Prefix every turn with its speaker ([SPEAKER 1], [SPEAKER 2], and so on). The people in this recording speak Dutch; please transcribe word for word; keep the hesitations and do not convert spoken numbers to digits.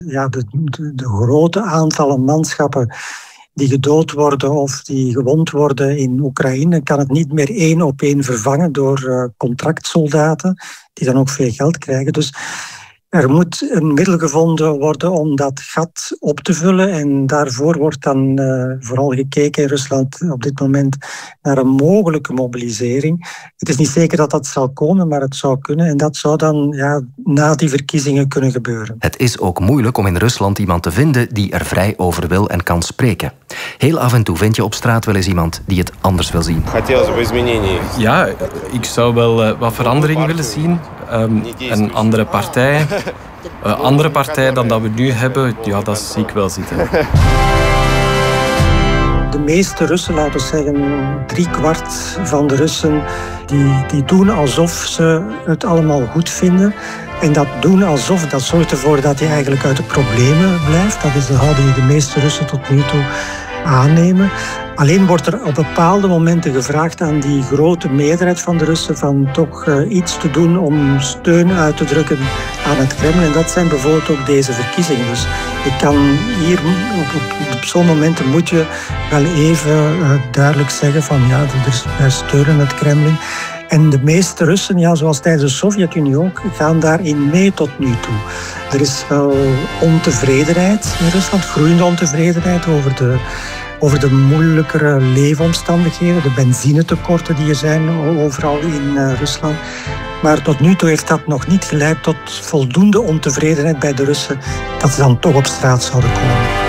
[SPEAKER 1] Ja, de, de, de grote aantallen manschappen die gedood worden of die gewond worden in Oekraïne, kan het niet meer één op één vervangen door uh, contractsoldaten, die dan ook veel geld krijgen. Dus er moet een middel gevonden worden om dat gat op te vullen. En daarvoor wordt dan uh, vooral gekeken in Rusland op dit moment naar een mogelijke mobilisering. Het is niet zeker dat dat zal komen, maar het zou kunnen. En dat zou dan ja, na die verkiezingen kunnen gebeuren.
[SPEAKER 2] Het is ook moeilijk om in Rusland iemand te vinden die er vrij over wil en kan spreken. Heel af en toe vind je op straat wel eens iemand die het anders wil zien.
[SPEAKER 3] Ja, ik zou wel uh, wat verandering willen zien. Um, een andere partij. Een andere partij dan dat we nu hebben, ja, dat zie ik wel zitten.
[SPEAKER 1] De meeste Russen, laten we zeggen drie kwart van de Russen, die, die doen alsof ze het allemaal goed vinden. En dat doen alsof, dat zorgt ervoor dat je eigenlijk uit de problemen blijft. Dat is de houding die de meeste Russen tot nu toe aannemen. Alleen wordt er op bepaalde momenten gevraagd aan die grote meerderheid van de Russen van toch uh, iets te doen om steun uit te drukken aan het Kremlin. En dat zijn bijvoorbeeld ook deze verkiezingen. Dus ik kan hier op, op, op zo'n momenten moet je wel even uh, duidelijk zeggen van ja, wij steunen het Kremlin. En de meeste Russen, ja, zoals tijdens de Sovjet-Unie ook, gaan daarin mee tot nu toe. Er is wel ontevredenheid in Rusland, groeiende ontevredenheid over de, over de moeilijkere leefomstandigheden, de benzinetekorten die er zijn overal in uh, Rusland. Maar tot nu toe heeft dat nog niet geleid tot voldoende ontevredenheid bij de Russen dat ze dan toch op straat zouden komen.